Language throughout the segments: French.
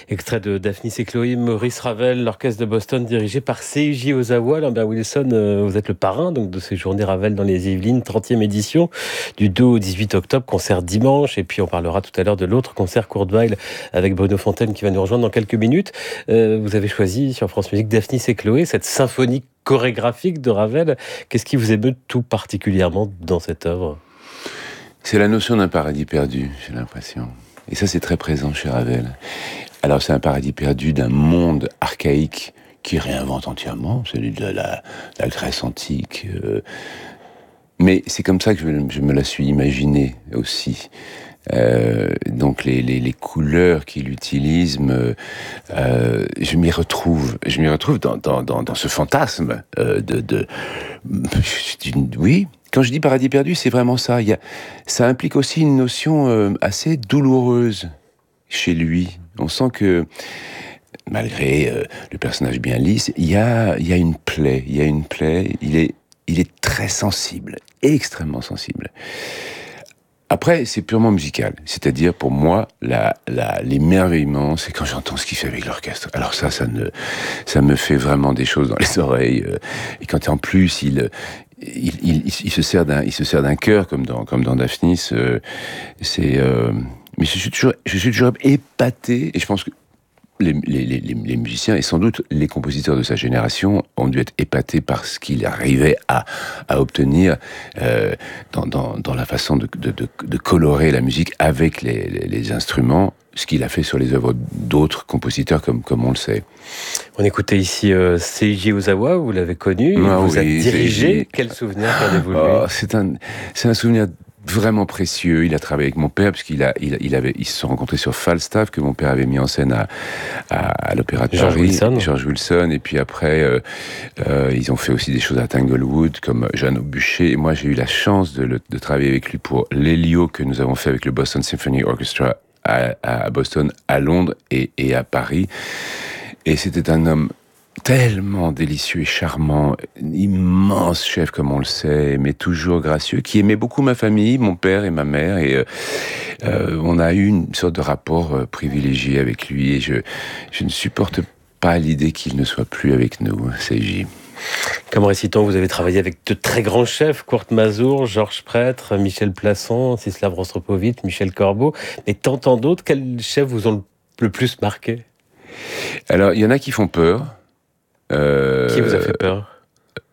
Extrait de Daphnis et Chloé, Maurice Ravel, l'orchestre de Boston dirigé par Seiji Ozawa. Lambert Wilson, vous êtes le parrain donc, de ces journées Ravel dans les Yvelines, 30e édition, du 2 au 18 octobre, concert dimanche. Et puis on parlera tout à l'heure de l'autre concert Courteweil avec Bruno Fontaine qui va nous rejoindre dans quelques minutes. Vous avez choisi sur France Musique Daphnis et Chloé, cette symphonie chorégraphique de Ravel. Qu'est-ce qui vous émeut tout particulièrement dans cette œuvre ? C'est la notion d'un paradis perdu, j'ai l'impression. Et ça, c'est très présent chez Ravel. Alors, c'est un paradis perdu d'un monde archaïque qui réinvente entièrement, celui de la Grèce antique. Mais c'est comme ça que je me la suis imaginé aussi. Donc les couleurs qu'il utilise, je m'y retrouve dans ce fantasme oui. Quand je dis paradis perdu, c'est vraiment ça. Ça implique aussi une notion assez douloureuse chez lui. On sent que, malgré le personnage bien lisse, il y a une plaie. Il y a une plaie. Il est très sensible, extrêmement sensible. Après, c'est purement musical. C'est-à-dire, pour moi, l'émerveillement, c'est quand j'entends ce qu'il fait avec l'orchestre. Alors ça me fait vraiment des choses dans les oreilles. Et quand en plus, il se sert d'un chœur comme dans Daphnis. Mais je suis toujours épaté. Et je pense que les musiciens et sans doute les compositeurs de sa génération ont dû être épatés par ce qu'il arrivait à obtenir dans la façon de colorer la musique avec les instruments, ce qu'il a fait sur les œuvres d'autres compositeurs comme on le sait. On écoutait ici Seiji Ozawa, vous l'avez connu, il vous a dirigé. Quel souvenir gardez-vous de lui ? C'est un souvenir vraiment précieux. Il a travaillé avec mon père parce ils se sont rencontrés sur Falstaff que mon père avait mis en scène à l'Opéra de Paris. George Wilson. Et puis après, ils ont fait aussi des choses à Tanglewood comme Jeanne Aubuchet. Et moi, j'ai eu la chance de travailler avec lui pour l'Elio que nous avons fait avec le Boston Symphony Orchestra à Boston, à Londres et à Paris. Et c'était un homme tellement délicieux et charmant, immense chef comme on le sait, mais toujours gracieux, qui aimait beaucoup ma famille, mon père et ma mère, et on a eu une sorte de rapport privilégié avec lui, et je ne supporte pas l'idée qu'il ne soit plus avec nous, Seiji. Comme récitant, vous avez travaillé avec de très grands chefs, Kurt Masur, Georges Prêtre, Michel Plasson, Stislav Rostropovitch, Michel Corbeau, mais tant d'autres. Quels chefs vous ont le plus marqué ? Alors, il y en a qui font peur. Qui vous a fait peur ? Gergiev ?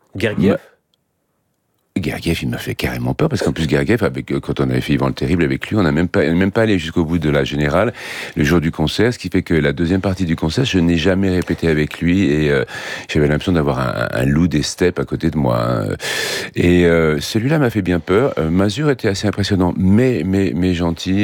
Gergiev, il m'a fait carrément peur, parce qu'en plus, Gergiev, quand on avait fait Yvan le Terrible avec lui, on n'a même pas allé jusqu'au bout de la générale, le jour du concert, ce qui fait que la deuxième partie du concert, je n'ai jamais répété avec lui, et j'avais l'impression d'avoir un loup des steppes à côté de moi. Et celui-là m'a fait bien peur. Masur était assez impressionnant, mais gentil.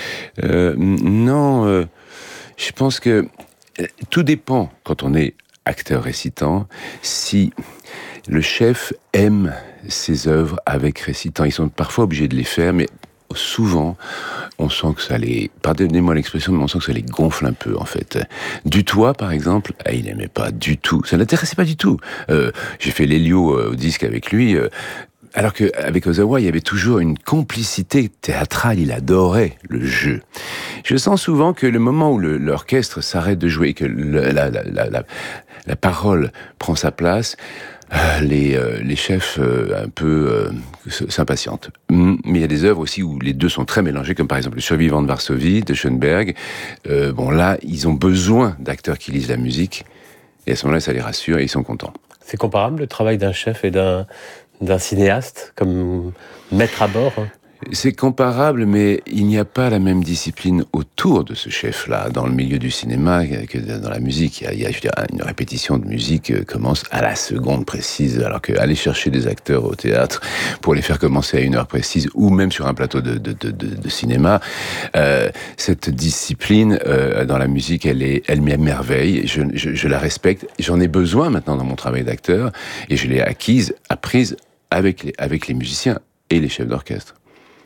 Je pense que tout dépend, quand on est acteur récitant, si le chef aime ses œuvres avec récitant. Ils sont parfois obligés de les faire, mais souvent, on sent que ça les... Pardonnez-moi l'expression, mais on sent que ça les gonfle un peu, en fait. Dutoit, par exemple, il n'aimait pas du tout. Ça l'intéressait pas du tout. J'ai fait l'Elio au disque avec lui... Alors qu'avec Ozawa, il y avait toujours une complicité théâtrale, il adorait le jeu. Je sens souvent que le moment où l'orchestre s'arrête de jouer, que la parole prend sa place, les chefs un peu s'impatientent. Mais il y a des œuvres aussi où les deux sont très mélangés, comme par exemple Le Survivant de Varsovie, de Schoenberg. Là, ils ont besoin d'acteurs qui lisent la musique, et à ce moment-là, ça les rassure et ils sont contents. C'est comparable, le travail d'un chef et d'un cinéaste, comme maître à bord ? C'est comparable, mais il n'y a pas la même discipline autour de ce chef-là. Dans le milieu du cinéma que dans la musique, il y a une répétition de musique commence à la seconde précise, alors qu'aller chercher des acteurs au théâtre pour les faire commencer à une heure précise, ou même sur un plateau de cinéma, cette discipline dans la musique, elle m'émerveille, je la respecte. J'en ai besoin maintenant dans mon travail d'acteur, et je l'ai apprise avec les musiciens et les chefs d'orchestre.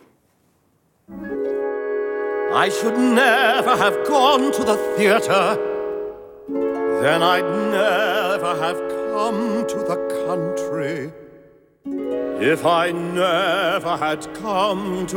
I should never have gone to the theatre. Then I'd never have come to the country. If I never had come to